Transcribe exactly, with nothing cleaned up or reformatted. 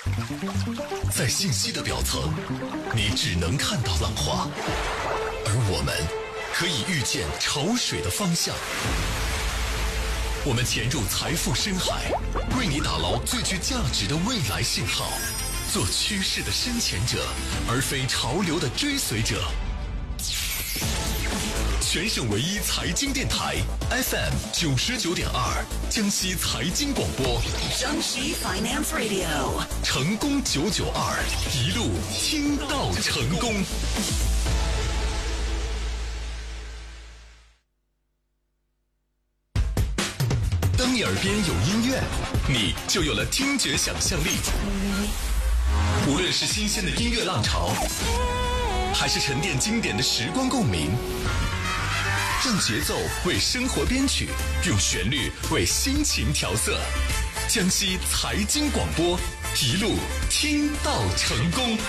在信息的表层，你只能看到浪花，而我们可以预见潮水的方向。我们潜入财富深海，为你打捞最具价值的未来信号，做趋势的深潜者，而非潮流的追随者。全省唯一财经电台 F M 九十九点二，江西财经广播， 江西 Finance Radio， 成功九九二，一路听到成功。当你耳边有音乐，你就有了听觉想象力。无论是新鲜的音乐浪潮，还是沉淀经典的时光共鸣，让节奏为生活编曲，用旋律为心情调色。江西财经广播，一路听到成功。